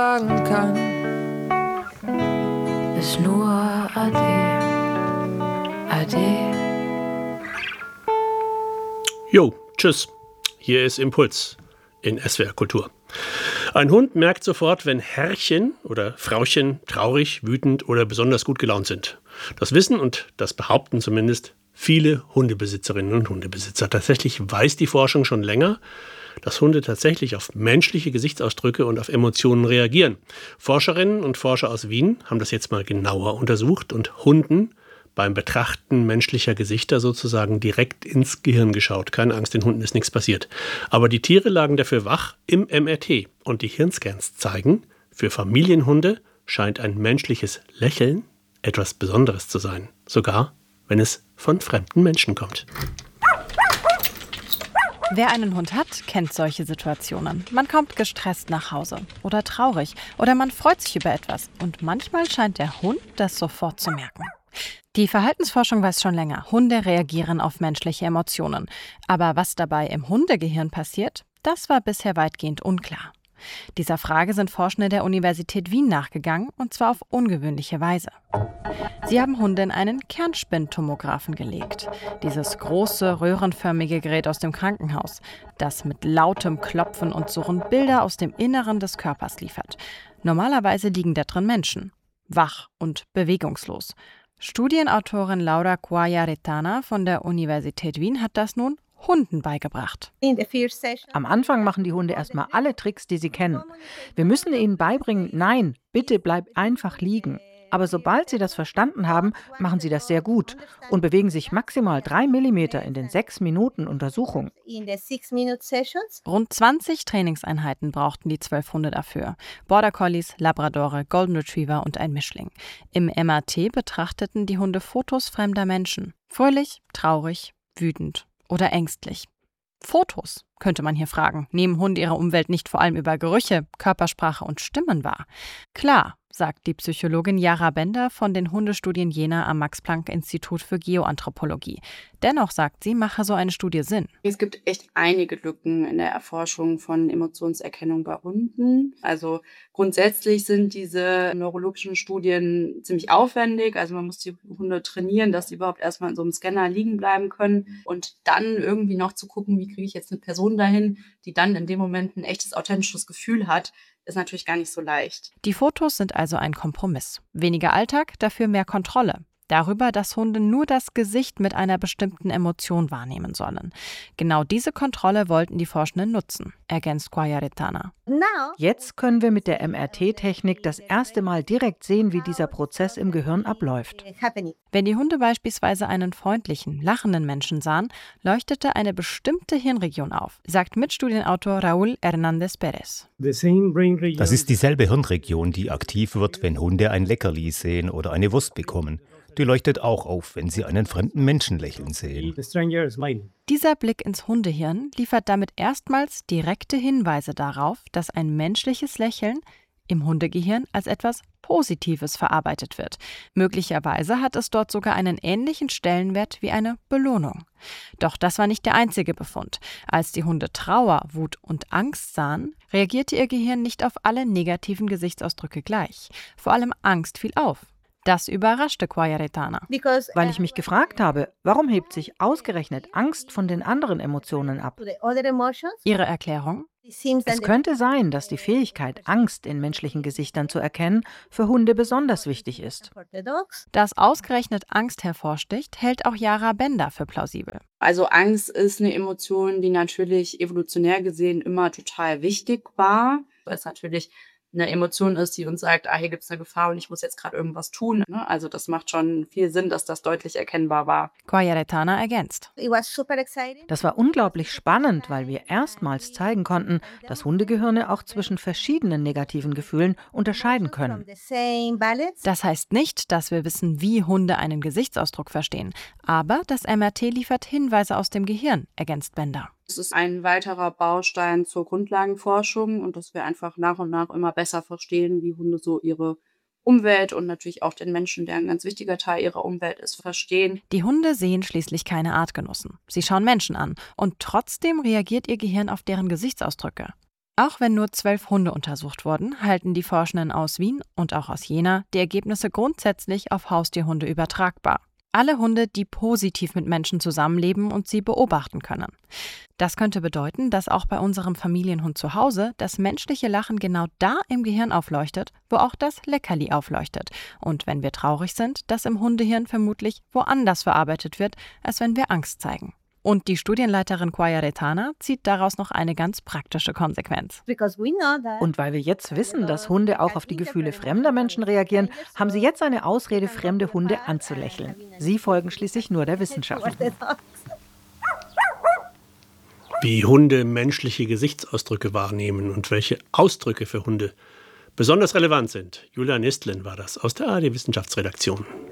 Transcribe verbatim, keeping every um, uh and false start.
sagen kann, ist nur Ade, Ade. Jo, tschüss. Hier ist Impuls in S W R Kultur. Ein Hund merkt sofort, wenn Herrchen oder Frauchen traurig, wütend oder besonders gut gelaunt sind. Das wissen und das behaupten zumindest viele Hundebesitzerinnen und Hundebesitzer. Tatsächlich weiß die Forschung schon länger, dass Hunde tatsächlich auf menschliche Gesichtsausdrücke und auf Emotionen reagieren. Forscherinnen und Forscher aus Wien haben das jetzt mal genauer untersucht und Hunden beim Betrachten menschlicher Gesichter sozusagen direkt ins Gehirn geschaut. Keine Angst, den Hunden ist nichts passiert. Aber die Tiere lagen dafür wach im M R T. Und die Hirnscans zeigen, für Familienhunde scheint ein menschliches Lächeln etwas Besonderes zu sein. Sogar, wenn es von fremden Menschen kommt. Wer einen Hund hat, kennt solche Situationen. Man kommt gestresst nach Hause oder traurig oder man freut sich über etwas. Und manchmal scheint der Hund das sofort zu merken. Die Verhaltensforschung weiß schon länger, Hunde reagieren auf menschliche Emotionen. Aber was dabei im Hundegehirn passiert, das war bisher weitgehend unklar. Dieser Frage sind Forschende der Universität Wien nachgegangen, und zwar auf ungewöhnliche Weise. Sie haben Hunde in einen Kernspintomographen gelegt. Dieses große, röhrenförmige Gerät aus dem Krankenhaus, das mit lautem Klopfen und Surren Bilder aus dem Inneren des Körpers liefert. Normalerweise liegen da drin Menschen, wach und bewegungslos. Studienautorin Laura Cuellar-Retana von der Universität Wien hat das nun Hunden beigebracht. Am Anfang machen die Hunde erstmal alle Tricks, die sie kennen. Wir müssen ihnen beibringen, nein, bitte bleib einfach liegen. Aber sobald sie das verstanden haben, machen sie das sehr gut und bewegen sich maximal drei Millimeter in den sechs Minuten Untersuchung. Rund zwanzig Trainingseinheiten brauchten die zwölf Hunde dafür. Border Collies, Labradore, Golden Retriever und ein Mischling. Im M R T betrachteten die Hunde Fotos fremder Menschen. Fröhlich, traurig, wütend oder ängstlich. Fotos, könnte man hier fragen. Nehmen Hunde ihre Umwelt nicht vor allem über Gerüche, Körpersprache und Stimmen wahr? Klar, sagt die Psychologin Yara Bender von den Hundestudien Jena am Max-Planck-Institut für Geoanthropologie. Dennoch, sagt sie, mache so eine Studie Sinn. Es gibt echt einige Lücken in der Erforschung von Emotionserkennung bei Hunden. Also grundsätzlich sind diese neurologischen Studien ziemlich aufwendig. Also man muss die Hunde trainieren, dass sie überhaupt erstmal in so einem Scanner liegen bleiben können. Und dann irgendwie noch zu gucken, wie kriege ich jetzt eine Person dahin, die dann in dem Moment ein echtes, authentisches Gefühl hat, ist natürlich gar nicht so leicht. Die Fotos sind also ein Kompromiss. Weniger Alltag, dafür mehr Kontrolle. Darüber, dass Hunde nur das Gesicht mit einer bestimmten Emotion wahrnehmen sollen. Genau diese Kontrolle wollten die Forschenden nutzen, ergänzt Cuellar-Retana. Jetzt können wir mit der M R T-Technik das erste Mal direkt sehen, wie dieser Prozess im Gehirn abläuft. Wenn die Hunde beispielsweise einen freundlichen, lachenden Menschen sahen, leuchtete eine bestimmte Hirnregion auf, sagt Mitstudienautor Raúl Hernández Pérez. Das ist dieselbe Hirnregion, die aktiv wird, wenn Hunde ein Leckerli sehen oder eine Wurst bekommen. Die leuchtet auch auf, wenn sie einen fremden Menschen lächeln sehen. Dieser Blick ins Hundehirn liefert damit erstmals direkte Hinweise darauf, dass ein menschliches Lächeln im Hundegehirn als etwas Positives verarbeitet wird. Möglicherweise hat es dort sogar einen ähnlichen Stellenwert wie eine Belohnung. Doch das war nicht der einzige Befund. Als die Hunde Trauer, Wut und Angst sahen, reagierte ihr Gehirn nicht auf alle negativen Gesichtsausdrücke gleich. Vor allem Angst fiel auf. Das überraschte Cuellar-Retana. Weil ich mich gefragt habe, warum hebt sich ausgerechnet Angst von den anderen Emotionen ab? Ihre Erklärung? Es könnte sein, dass die Fähigkeit, Angst in menschlichen Gesichtern zu erkennen, für Hunde besonders wichtig ist. Dass ausgerechnet Angst hervorsticht, hält auch Yara Bender für plausibel. Also Angst ist eine Emotion, die natürlich evolutionär gesehen immer total wichtig war. Weil es natürlich eine Emotion ist, die uns sagt, ah, hier gibt es eine Gefahr und ich muss jetzt gerade irgendwas tun. Also das macht schon viel Sinn, dass das deutlich erkennbar war. Cuellar-Retana ergänzt. Das war unglaublich spannend, weil wir erstmals zeigen konnten, dass Hundegehirne auch zwischen verschiedenen negativen Gefühlen unterscheiden können. Das heißt nicht, dass wir wissen, wie Hunde einen Gesichtsausdruck verstehen. Aber das M R T liefert Hinweise aus dem Gehirn, ergänzt Bender. Es ist ein weiterer Baustein zur Grundlagenforschung und dass wir einfach nach und nach immer besser verstehen, wie Hunde so ihre Umwelt und natürlich auch den Menschen, der ein ganz wichtiger Teil ihrer Umwelt ist, verstehen. Die Hunde sehen schließlich keine Artgenossen. Sie schauen Menschen an und trotzdem reagiert ihr Gehirn auf deren Gesichtsausdrücke. Auch wenn nur zwölf Hunde untersucht wurden, halten die Forschenden aus Wien und auch aus Jena die Ergebnisse grundsätzlich auf Haustierhunde übertragbar. Alle Hunde, die positiv mit Menschen zusammenleben und sie beobachten können. Das könnte bedeuten, dass auch bei unserem Familienhund zu Hause das menschliche Lachen genau da im Gehirn aufleuchtet, wo auch das Leckerli aufleuchtet. Und wenn wir traurig sind, das im Hundehirn vermutlich woanders verarbeitet wird, als wenn wir Angst zeigen. Und die Studienleiterin Quayaretana zieht daraus noch eine ganz praktische Konsequenz. Und weil wir jetzt wissen, dass Hunde auch auf die Gefühle fremder Menschen reagieren, haben sie jetzt eine Ausrede, fremde Hunde anzulächeln. Sie folgen schließlich nur der Wissenschaft. Wie Hunde menschliche Gesichtsausdrücke wahrnehmen und welche Ausdrücke für Hunde besonders relevant sind. Julia Nistlin war das aus der A R D-Wissenschaftsredaktion.